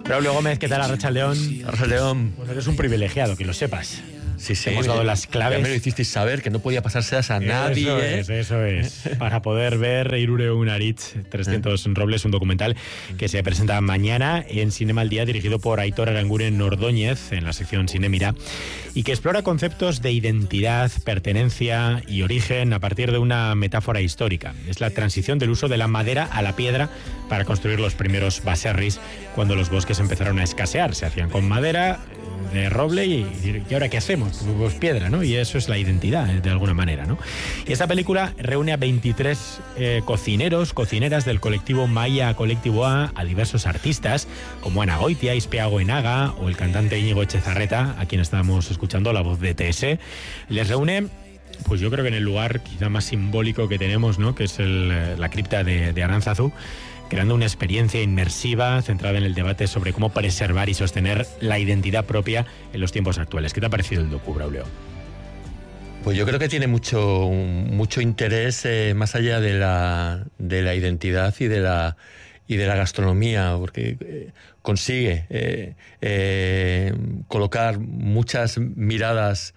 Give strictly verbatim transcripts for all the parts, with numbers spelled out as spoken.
Braulio Gómez, ¿qué tal? Arratsaldeon. Arratsaldeon. Bueno, eres un privilegiado, que lo sepas. Sí, sí. Te hemos dado las claves. Ya me lo hicisteis saber, que no podía pasárselas a nadie. Eso es, eso es. Para poder ver Hirure Unaritz, trescientos Robles, un documental que se presenta mañana en Cinema al Día, dirigido por Aitor Aranguren Ordóñez, en la sección Cinemira, y que explora conceptos de identidad, pertenencia y origen a partir de una metáfora histórica. Es la transición del uso de la madera a la piedra para construir los primeros baserris cuando los bosques empezaron a escasear. Se hacían con madera de roble y, y ahora ¿qué hacemos? Pues piedra, ¿no? Y eso es la identidad, de alguna manera, ¿no? Y esta película reúne a veintitrés eh, cocineros, cocineras del colectivo Maya Colectivo A, a diversos artistas, como Ana Goitia, Ispea Goenaga o el cantante Íñigo Echezarreta, a quien estábamos escuchando la voz de T S. Les reúne, pues yo creo que en el lugar quizá más simbólico que tenemos, ¿no? Que es el, la cripta de, de Aránzazu, creando una experiencia inmersiva centrada en el debate sobre cómo preservar y sostener la identidad propia en los tiempos actuales. ¿Qué te ha parecido el docu, Braulio? Pues yo creo que tiene mucho, mucho interés eh, más allá de la, de la identidad y de la, y de la gastronomía, porque eh, consigue eh, eh, colocar muchas miradas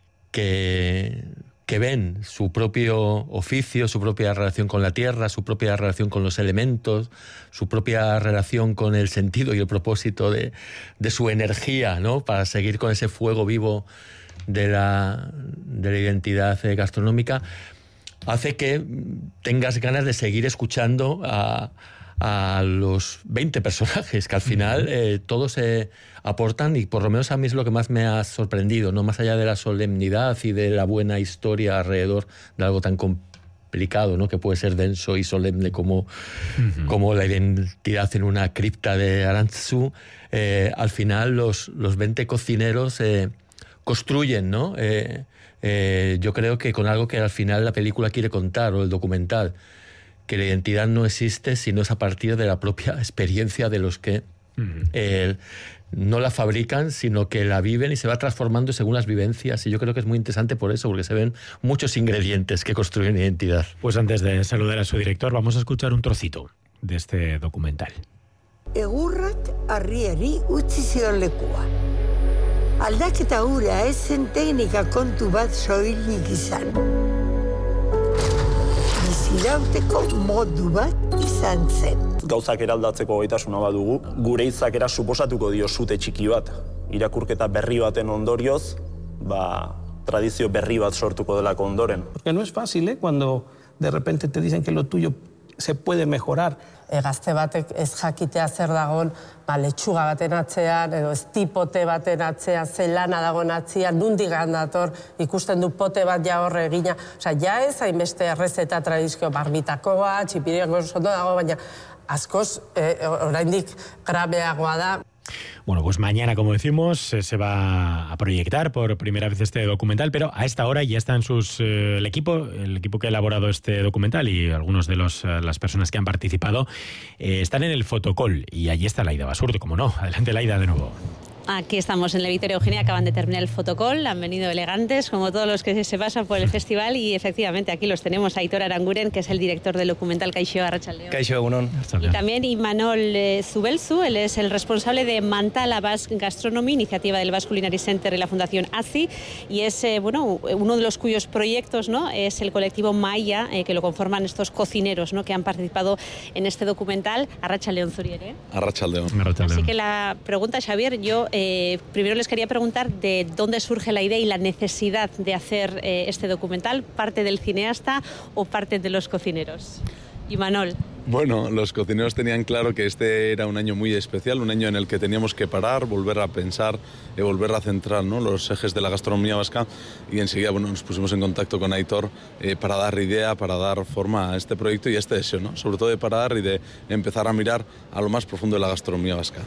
que... que ven su propio oficio, su propia relación con la tierra, su propia relación con los elementos, su propia relación con el sentido y el propósito de, de su energía, ¿no? Para seguir con ese fuego vivo de la, de la identidad gastronómica, hace que tengas ganas de seguir escuchando a, a los veinte personajes, que al final eh, todos se eh, aportan, y por lo menos a mí es lo que más me ha sorprendido, ¿no? Más allá de la solemnidad y de la buena historia alrededor de algo tan complicado, ¿no? Que puede ser denso y solemne como, uh-huh. como la identidad en una cripta de Aránzazu, eh, al final los, los veinte cocineros eh, construyen, ¿no? Eh, eh, yo creo que con algo que al final la película quiere contar, o el documental, que la identidad no existe sino es a partir de la propia experiencia de los que uh-huh. eh, no la fabrican, sino que la viven y se va transformando según las vivencias. Y yo creo que es muy interesante por eso, porque se ven muchos ingredientes que construyen identidad. Pues antes de saludar a su director, vamos a escuchar un trocito de este documental. Egurrak harriari utzi zion lekua. Aldaketa hura ez zen teknika kontu bat soilik izan. Bizirauteko modu bat izan zen. Gauzak eraldatzeko gaitasuna badugu, gure hitzakera suposatuko dio sute txiki bat. Irakurketa berri baten ondorioz, ba, tradizio berri bat sortuko delako ondoren. Porque no es fácil, ¿eh? Cuando de repente te dicen que lo tuyo se puede mejorar. E, gazte batek ez jakitea zer dagon, ba, letxuga baten atzean, edo ez tipote baten atzean, zelana dagoen atzean, nundik dator, ikusten du pote bat ja horre egina. Osa, ja ez hainbeste errezeta tradizio barbitakoa, txipiriako sondo dago, baina askoz, eh, oraindik grabeagoa da. Bueno, pues mañana, como decimos, se va a proyectar por primera vez este documental, pero a esta hora ya están sus eh, el equipo, el equipo que ha elaborado este documental y algunos de los eh, las personas que han participado eh, están en el fotocall, y allí está Laida Basurto, como no. Adelante, Laida, de nuevo. Aquí estamos en la Victoria Eugenia, acaban de terminar el fotocall, han venido elegantes, como todos los que se pasan por el festival, y efectivamente aquí los tenemos, Aitor Aranguren, que es el director del documental. Kaixo, arratsaldeon. Kaixo, egunon. Y también Imanol eh, Zubelzu, él es el responsable de Mantala Basque Gastronomy, iniciativa del Basque Culinary Center y la Fundación A C I, y es eh, bueno, uno de los cuyos proyectos, ¿no?, es el colectivo Maya, eh, que lo conforman estos cocineros, ¿no?, que han participado en este documental. Arratsaldeon zuriere. Arratsaldeon. Así que la pregunta, Xavier, yo Eh, primero les quería preguntar de dónde surge la idea y la necesidad de hacer eh, este documental. ¿Parte del cineasta o parte de los cocineros? Imanol. Bueno, los cocineros tenían claro que este era un año muy especial, un año en el que teníamos que parar, volver a pensar y volver a centrar, ¿no?, los ejes de la gastronomía vasca, y enseguida, bueno, nos pusimos en contacto con Aitor eh, para dar idea, para dar forma a este proyecto y a este deseo, ¿no?, sobre todo de parar y de empezar a mirar a lo más profundo de la gastronomía vasca.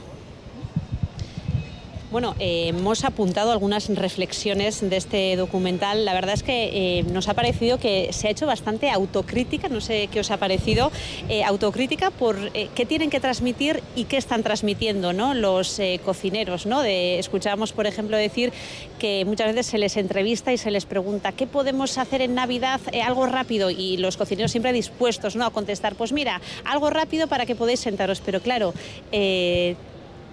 Bueno, eh, hemos apuntado algunas reflexiones de este documental. La verdad es que eh, nos ha parecido que se ha hecho bastante autocrítica, no sé qué os ha parecido, eh, autocrítica por eh, qué tienen que transmitir y qué están transmitiendo, ¿no?, los eh, cocineros, ¿no? De, escuchábamos, por ejemplo, decir que muchas veces se les entrevista y se les pregunta ¿qué podemos hacer en Navidad? Eh, algo rápido, y los cocineros siempre dispuestos, ¿no?, a contestar, pues mira, algo rápido para que podáis sentaros, pero claro, eh,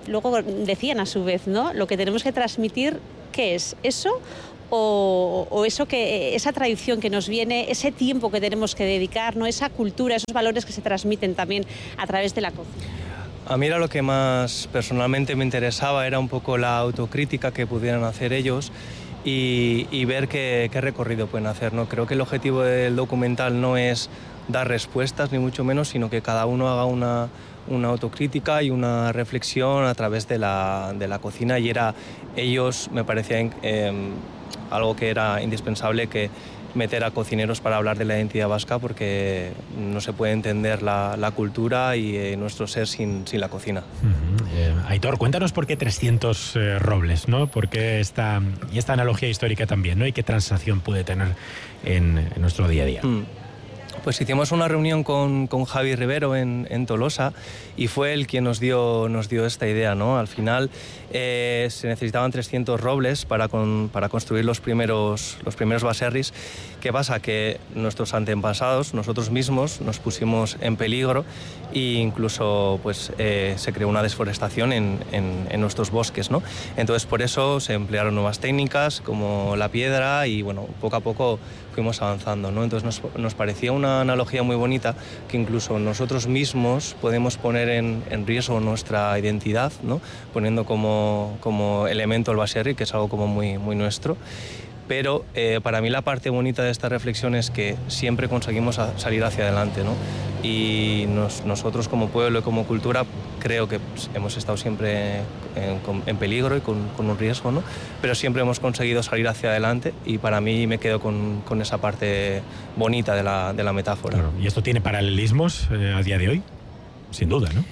luego decían a su vez, ¿no? Lo que tenemos que transmitir, ¿qué es? ¿Eso? O, o eso que, esa tradición que nos viene, ese tiempo que tenemos que dedicar, ¿no? Esa cultura, esos valores que se transmiten también a través de la cocina. A mí era lo que más personalmente me interesaba, era un poco la autocrítica que pudieran hacer ellos y, y ver qué, qué recorrido pueden hacer, ¿no? Creo que el objetivo del documental no es dar respuestas, ni mucho menos, sino que cada uno haga una, una autocrítica y una reflexión a través de la, de la cocina, y era, ellos me parecía eh, algo que era indispensable, que meter a cocineros para hablar de la identidad vasca, porque no se puede entender la, la cultura y eh, nuestro ser sin, sin la cocina. Uh-huh. eh, Aitor, cuéntanos por qué trescientos eh, robles, ¿no? ¿Por qué esta, y esta analogía histórica también, ¿no? Y qué transacción puede tener en, en nuestro día a día. Mm. Pues hicimos una reunión con, con Javi Rivero en, en Tolosa, y fue él quien nos dio, nos dio esta idea, ¿no? Al final eh, se necesitaban trescientos robles para, con, para construir los primeros, los primeros baserris. ¿Qué pasa? Que nuestros antepasados, nosotros mismos, nos pusimos en peligro e incluso pues, eh, se creó una desforestación en, en, en nuestros bosques, ¿no? Entonces por eso se emplearon nuevas técnicas como la piedra y bueno, poco a poco fuimos avanzando, ¿no? Entonces nos, nos parecía una analogía muy bonita, que incluso nosotros mismos podemos poner en, en riesgo nuestra identidad, ¿no? Poniendo como, como elemento el baserri, que es algo como muy, muy nuestro. Pero eh, para mí la parte bonita de esta reflexión es que siempre conseguimos a, salir hacia adelante, ¿no? Y nos, nosotros como pueblo y como cultura creo que pues, hemos estado siempre en, en peligro y con, con un riesgo, ¿no? Pero siempre hemos conseguido salir hacia adelante, y para mí me quedo con, con esa parte bonita de la, de la metáfora. Claro. ¿Y esto tiene paralelismos eh, a día de hoy? Sin duda, ¿no?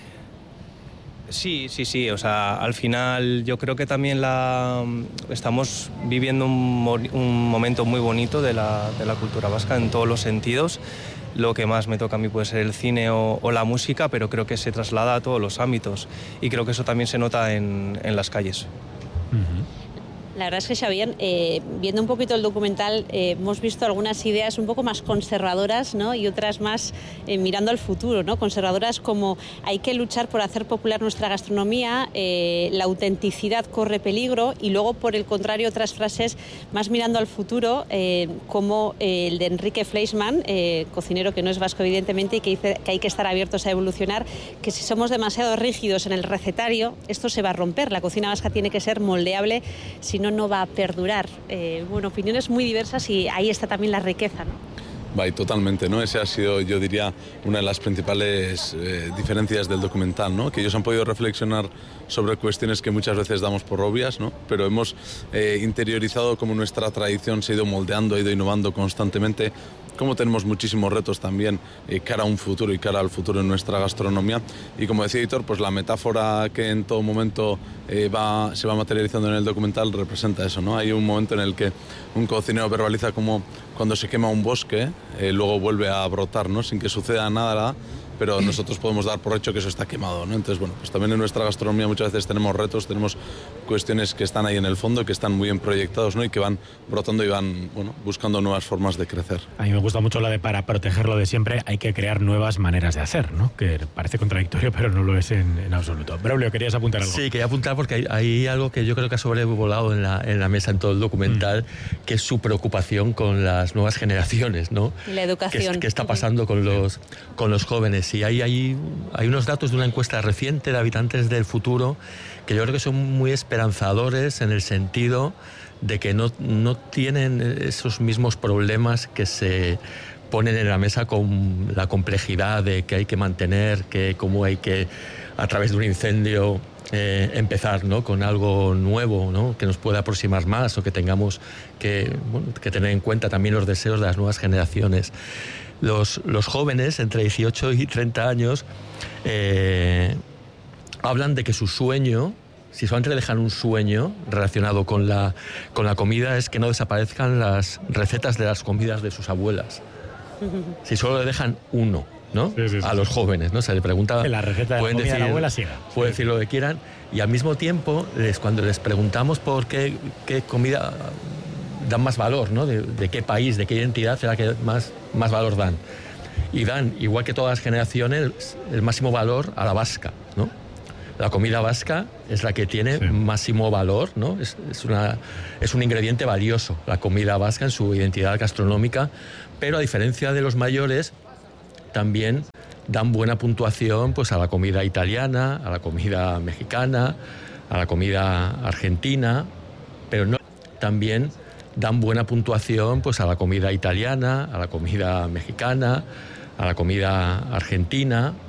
Sí, sí, sí. O sea, al final yo creo que también la, estamos viviendo un, un momento muy bonito de la, de la cultura vasca en todos los sentidos. Lo que más me toca a mí puede ser el cine o, o la música, pero creo que se traslada a todos los ámbitos, y creo que eso también se nota en, en las calles. Uh-huh. La verdad es que, Xavier, eh, viendo un poquito el documental, eh, hemos visto algunas ideas un poco más conservadoras, ¿no? Y otras más eh, mirando al futuro, ¿no? Conservadoras como hay que luchar por hacer popular nuestra gastronomía, eh, la autenticidad corre peligro, y luego, por el contrario, otras frases más mirando al futuro, eh, como eh, el de Enrique Fleischmann, eh, cocinero que no es vasco evidentemente, y que dice que hay que estar abiertos a evolucionar, que si somos demasiado rígidos en el recetario, esto se va a romper. La cocina vasca tiene que ser moldeable, si no, no va a perdurar. Eh, bueno, opiniones muy diversas, y ahí está también la riqueza, ¿no? Va, y totalmente, ¿no? Ese ha sido, yo diría, una de las principales eh, diferencias del documental, ¿no? Que ellos han podido reflexionar sobre cuestiones que muchas veces damos por obvias, ¿no? Pero hemos eh, interiorizado cómo nuestra tradición se ha ido moldeando, ha ido innovando constantemente, cómo tenemos muchísimos retos también eh, cara a un futuro y cara al futuro en nuestra gastronomía. Y como decía Aitor, pues la metáfora que en todo momento eh, va, se va materializando en el documental representa eso, ¿no? Hay un momento en el que un cocinero verbaliza como cuando se quema un bosque, eh, luego vuelve a brotar, ¿no? Sin que suceda nada, pero nosotros podemos dar por hecho que eso está quemado, ¿no? Entonces, bueno, pues también en nuestra gastronomía muchas veces tenemos retos, tenemos cuestiones que están ahí en el fondo, que están muy bien proyectados, ¿no? Y que van brotando y van, bueno, buscando nuevas formas de crecer. A mí me gusta mucho la de para protegerlo de siempre hay que crear nuevas maneras de hacer, ¿no? Que parece contradictorio, pero no lo es en, en absoluto. Braulio, ¿querías apuntar algo? Sí, quería apuntar porque hay, hay algo que yo creo que ha sobrevolado en la, en la mesa en todo el documental, mm. que es su preocupación con las nuevas generaciones, ¿no? La educación. ¿Qué, qué está pasando con los, con los jóvenes? Y hay, hay, hay unos datos de una encuesta reciente de Habitantes del Futuro que yo creo que son muy esperanzadores en el sentido de que no, no tienen esos mismos problemas que se ponen en la mesa con la complejidad de que hay que mantener, que cómo hay que, a través de un incendio, eh, empezar, ¿no? Con algo nuevo, ¿no? Que nos pueda aproximar más, o que tengamos que, bueno, que tener en cuenta también los deseos de las nuevas generaciones. Los, los jóvenes entre dieciocho y treinta años eh, hablan de que su sueño, si solamente le dejan un sueño relacionado con la, con la comida, es que no desaparezcan las recetas de las comidas de sus abuelas. Si solo le dejan uno, ¿no? Sí, sí, sí, a los jóvenes, ¿no? Se le pregunta, que la receta de pueden la comida decir, de la abuela siga. Pueden sí. decir lo que quieran, y al mismo tiempo, les, cuando les preguntamos por qué, qué comida dan más valor, ¿no? De, de qué país, de qué identidad será que más, más valor dan. Y dan, igual que todas las generaciones, el máximo valor a la vasca, ¿no? la comida vasca es la que tiene sí. máximo valor, ¿no? Es, es, una, es un ingrediente valioso, la comida vasca en su identidad gastronómica, pero a diferencia de los mayores, también dan buena puntuación pues, a la comida italiana, a la comida mexicana, a la comida argentina, pero no también dan buena puntuación pues, a la comida italiana, a la comida mexicana, a la comida argentina,